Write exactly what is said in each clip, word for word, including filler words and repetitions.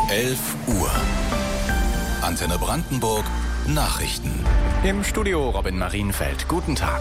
elf Uhr. Antenne Brandenburg Nachrichten. Im Studio Robin Marienfeld. Guten Tag.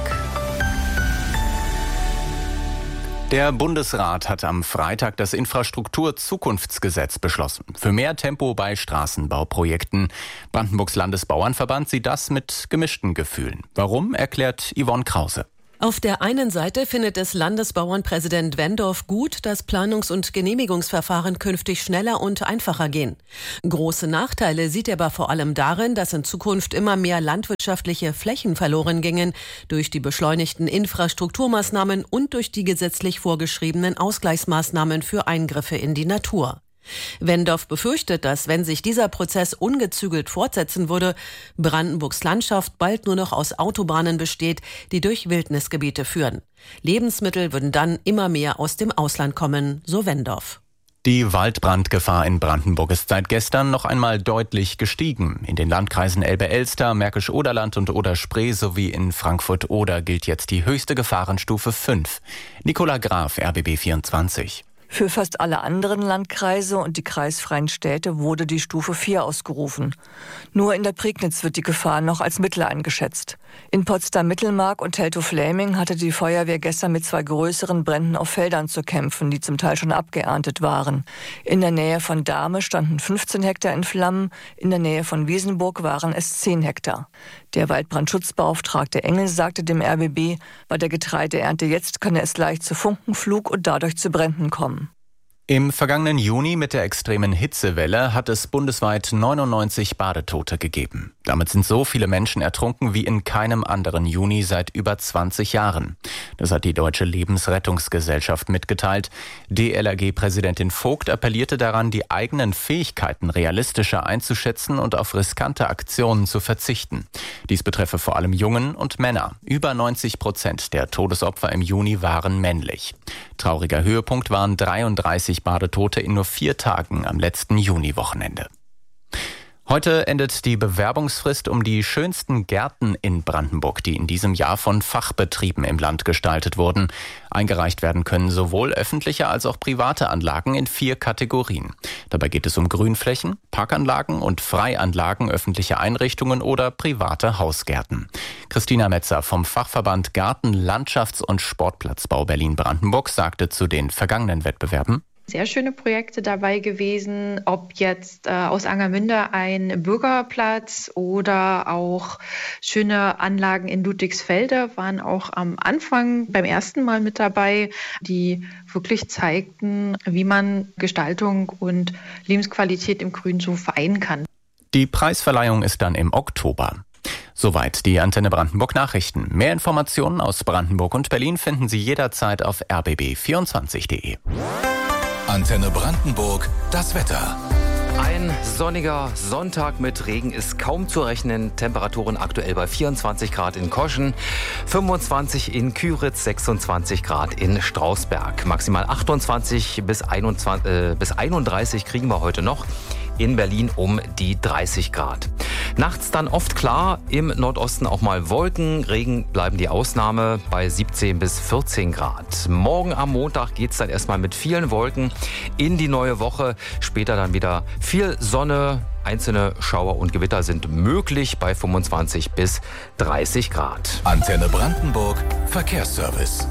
Der Bundesrat hat am Freitag das Infrastrukturzukunftsgesetz beschlossen. Für mehr Tempo bei Straßenbauprojekten. Brandenburgs Landesbauernverband sieht das mit gemischten Gefühlen. Warum, erklärt Yvonne Krause. Auf der einen Seite findet es Landesbauernpräsident Wendorf gut, dass Planungs- und Genehmigungsverfahren künftig schneller und einfacher gehen. Große Nachteile sieht er aber vor allem darin, dass in Zukunft immer mehr landwirtschaftliche Flächen verloren gingen durch die beschleunigten Infrastrukturmaßnahmen und durch die gesetzlich vorgeschriebenen Ausgleichsmaßnahmen für Eingriffe in die Natur. Wendorf befürchtet, dass, wenn sich dieser Prozess ungezügelt fortsetzen würde, Brandenburgs Landschaft bald nur noch aus Autobahnen besteht, die durch Wildnisgebiete führen. Lebensmittel würden dann immer mehr aus dem Ausland kommen, so Wendorf. Die Waldbrandgefahr in Brandenburg ist seit gestern noch einmal deutlich gestiegen. In den Landkreisen Elbe-Elster, Märkisch-Oderland und Oder-Spree sowie in Frankfurt-Oder gilt jetzt die höchste Gefahrenstufe fünf. Nicola Graf, R B B vierundzwanzig. Für fast alle anderen Landkreise und die kreisfreien Städte wurde die Stufe vier ausgerufen. Nur in der Prignitz wird die Gefahr noch als mittel eingeschätzt. In Potsdam-Mittelmark und Teltow-Fläming hatte die Feuerwehr gestern mit zwei größeren Bränden auf Feldern zu kämpfen, die zum Teil schon abgeerntet waren. In der Nähe von Dahme standen fünfzehn Hektar in Flammen, in der Nähe von Wiesenburg waren es zehn Hektar. Der Waldbrandschutzbeauftragte Engel sagte dem R B B, bei der Getreideernte jetzt könne es leicht zu Funkenflug und dadurch zu Bränden kommen. Im vergangenen Juni mit der extremen Hitzewelle hat es bundesweit neunundneunzig Badetote gegeben. Damit sind so viele Menschen ertrunken wie in keinem anderen Juni seit über zwanzig Jahren. Das hat die Deutsche Lebensrettungsgesellschaft mitgeteilt. D L R G-Präsidentin Vogt appellierte daran, die eigenen Fähigkeiten realistischer einzuschätzen und auf riskante Aktionen zu verzichten. Dies betreffe vor allem Jungen und Männer. Über neunzig Prozent der Todesopfer im Juni waren männlich. Trauriger Höhepunkt waren dreiunddreißig Badetote in nur vier Tagen am letzten Juniwochenende. Heute endet die Bewerbungsfrist um die schönsten Gärten in Brandenburg, die in diesem Jahr von Fachbetrieben im Land gestaltet wurden. Eingereicht werden können sowohl öffentliche als auch private Anlagen in vier Kategorien. Dabei geht es um Grünflächen, Parkanlagen und Freianlagen, öffentliche Einrichtungen oder private Hausgärten. Christina Metzer vom Fachverband Garten-, Landschafts- und Sportplatzbau Berlin-Brandenburg sagte zu den vergangenen Wettbewerben: Sehr schöne Projekte dabei gewesen, ob jetzt äh, aus Angermünde ein Bürgerplatz oder auch schöne Anlagen in Ludwigsfelde waren auch am Anfang beim ersten Mal mit dabei, die wirklich zeigten, wie man Gestaltung und Lebensqualität im Grün so vereinen kann. Die Preisverleihung ist dann im Oktober. Soweit die Antenne Brandenburg Nachrichten. Mehr Informationen aus Brandenburg und Berlin finden Sie jederzeit auf r b b vierundzwanzig punkt de. Antenne Brandenburg, das Wetter. Ein sonniger Sonntag mit Regen ist kaum zu rechnen. Temperaturen aktuell bei vierundzwanzig Grad in Koschen, fünfundzwanzig in Küritz, sechsundzwanzig Grad in Strausberg. Maximal achtundzwanzig bis einundzwanzig, äh, bis einunddreißig kriegen wir heute noch. In Berlin um die dreißig Grad. Nachts dann oft klar, im Nordosten auch mal Wolken. Regen bleiben die Ausnahme bei siebzehn bis vierzehn Grad. Morgen am Montag geht es dann erstmal mit vielen Wolken in die neue Woche. Später dann wieder viel Sonne. Einzelne Schauer und Gewitter sind möglich bei fünfundzwanzig bis dreißig Grad. Antenne Brandenburg Verkehrsservice.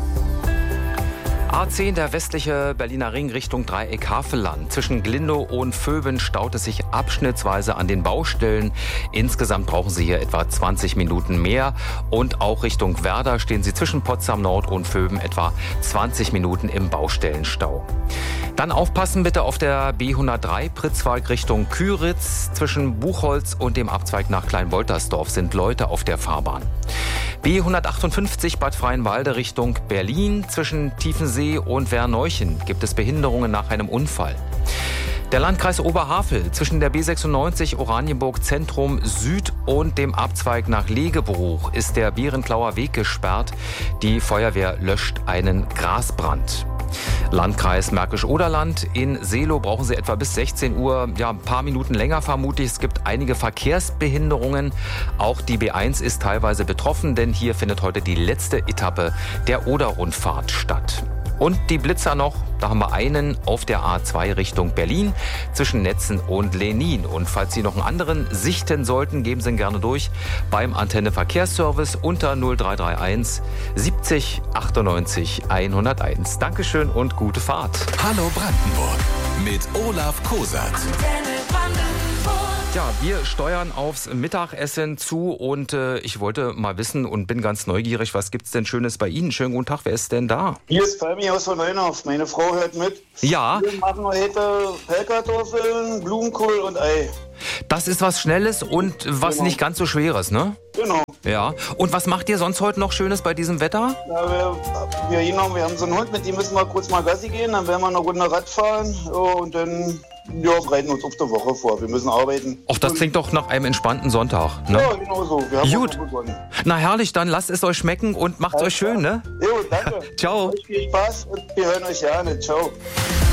A zehn, der westliche Berliner Ring Richtung Dreieck Havelland. Zwischen Glindow und Vöben staut es sich abschnittsweise an den Baustellen. Insgesamt brauchen Sie hier etwa zwanzig Minuten mehr. Und auch Richtung Werder stehen Sie zwischen Potsdam Nord und Vöben etwa zwanzig Minuten im Baustellenstau. Dann aufpassen bitte auf der B hundertdrei Pritzwalk Richtung Küritz. Zwischen Buchholz und dem Abzweig nach Kleinwoltersdorf sind Leute auf der Fahrbahn. B hundertachtundfünfzig Bad Freienwalde Richtung Berlin. Zwischen Tiefensee und Werneuchen gibt es Behinderungen nach einem Unfall. Der Landkreis Oberhavel zwischen der B sechsundneunzig Oranienburg Zentrum Süd und dem Abzweig nach Legebruch ist der Bärenklauer Weg gesperrt. Die Feuerwehr löscht einen Grasbrand. Landkreis Märkisch-Oderland. In Seelow brauchen Sie etwa bis sechzehn Uhr, ja, ein paar Minuten länger vermutlich. Es gibt einige Verkehrsbehinderungen. Auch die B eins ist teilweise betroffen, denn hier findet heute die letzte Etappe der Oder-Rundfahrt statt. Und die Blitzer noch, da haben wir einen auf der A zwei Richtung Berlin zwischen Netzen und Lenin. Und falls Sie noch einen anderen sichten sollten, geben Sie ihn gerne durch beim Antenne Verkehrsservice unter null drei drei eins siebzig achtundneunzig hunderteins. Dankeschön und gute Fahrt. Hallo Brandenburg mit Olaf Kosat. Ja, wir steuern aufs Mittagessen zu und äh, ich wollte mal wissen und bin ganz neugierig, was gibt's denn Schönes bei Ihnen? Schönen guten Tag, wer ist denn da? Hier ist Palmi aus von Neuendorf. Meine Frau hört mit. Ja. Wir machen heute Pellkartoffeln, Blumenkohl und Ei. Das ist was Schnelles und was Genau. nicht ganz so Schweres, ne? Genau. Ja. Und was macht ihr sonst heute noch Schönes bei diesem Wetter? Ja, wir, wir, genau, wir haben so einen Hund, mit dem müssen wir kurz mal Gassi gehen, dann werden wir eine Runde Rad fahren ja, und dann ja, bereiten uns auf die Woche vor. Wir müssen arbeiten. Ach, das klingt doch nach einem entspannten Sonntag, ne? Ja, genau so. Wir haben Gut. auch begonnen. Na herrlich, dann lasst es euch schmecken und macht's euch schön, ne? Jo, danke. Ciao. Euch viel Spaß und wir hören euch gerne. Ciao.